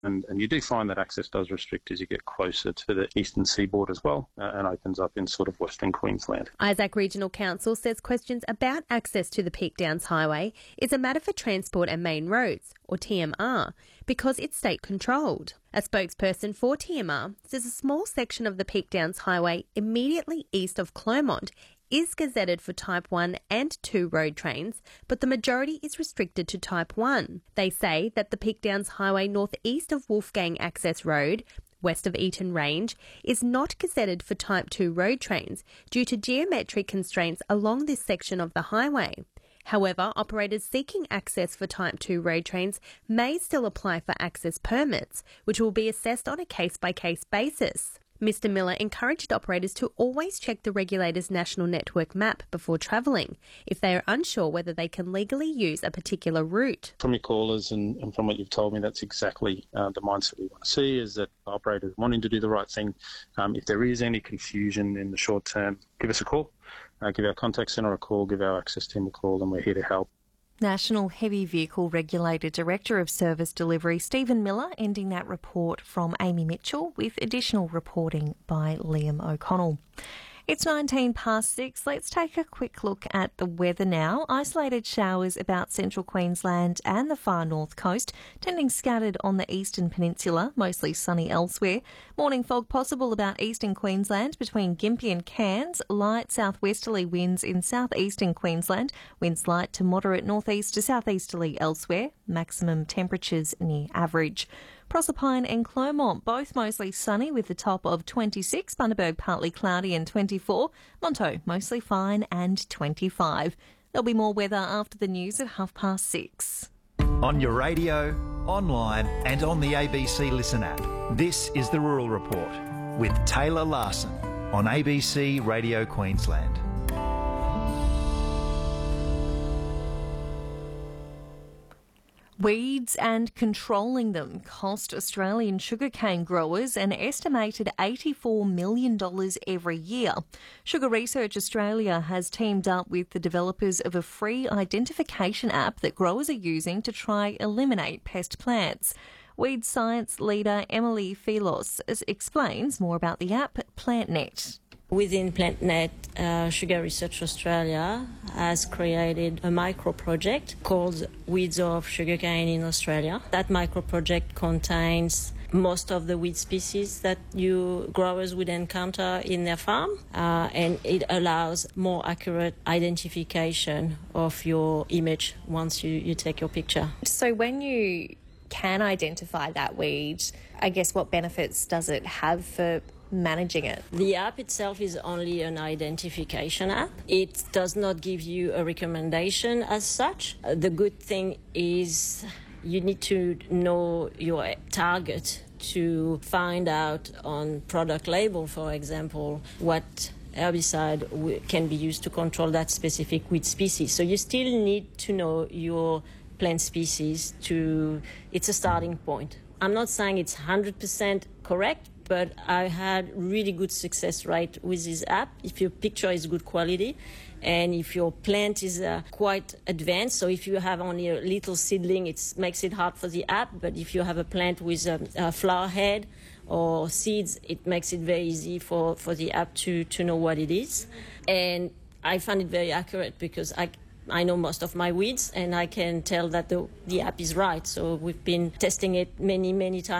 And you do find that access does restrict as you get closer to the eastern seaboard as well, and opens up in sort of Western Queensland. Isaac Regional Council says questions about access to the Peak Downs Highway is a matter for Transport and Main Roads, or TMR, because it's state controlled. A spokesperson for TMR says a small section of the Peak Downs Highway immediately east of Clermont is gazetted for Type 1 and 2 road trains, but the majority is restricted to Type 1. They say that the Peak Downs Highway northeast of Wolfgang Access Road, west of Eaton Range, is not gazetted for Type 2 road trains due to geometric constraints along this section of the highway. However, operators seeking access for Type 2 road trains may still apply for access permits, which will be assessed on a case-by-case basis. Mr Miller encouraged operators to always check the regulator's national network map before travelling if they are unsure whether they can legally use a particular route. From your callers and from what you've told me, that's exactly the mindset we want to see, is that operators wanting to do the right thing. If there is any confusion in the short term, give us a call. Give our contact centre a call, give our access team a call, and we're here to help. National Heavy Vehicle Regulator Director of Service Delivery Stephen Miller ending that report from Amy Mitchell, with additional reporting by Liam O'Connell. It's 19 past 6. Let's take a quick look at the weather now. Isolated showers about central Queensland and the far north coast, tending scattered on the eastern peninsula, mostly sunny elsewhere. Morning fog possible about eastern Queensland between Gympie and Cairns. Light southwesterly winds in southeastern Queensland. Winds light to moderate northeast to southeasterly elsewhere. Maximum temperatures near average. Proserpine and Clermont, both mostly sunny with the top of 26. Bundaberg partly cloudy and 24. Monto mostly fine and 25. There'll be more weather after the news at 6:30. On your radio, online and on the ABC Listen app. This is the Rural Report with Taylor Larson on ABC Radio Queensland. Weeds and controlling them cost Australian sugarcane growers an estimated $84 million every year. Sugar Research Australia has teamed up with the developers of a free identification app that growers are using to try eliminate pest plants. Weed science leader Emily Filos explains more about the app, PlantNet. Within PlantNet, Sugar Research Australia has created a micro-project called Weeds of Sugarcane in Australia. That micro-project contains most of the weed species that you growers would encounter in their farm, and it allows more accurate identification of your image once you take your picture. So when you can identify that weed, I guess what benefits does it have for managing it? The app itself is only an identification app. It does not give you a recommendation as such. The good thing is you need to know your target to find out on product label, for example, what herbicide can be used to control that specific weed species. So you still need to know your plant species. It's a starting point. I'm not saying it's 100% correct, but I had really good success rate with this app. If your picture is good quality and if your plant is quite advanced, so if you have only a little seedling, it makes it hard for the app, but if you have a plant with a flower head or seeds, it makes it very easy for the app to know what it is. And I find it very accurate because I know most of my weeds and I can tell that the app is right. So we've been testing it many times.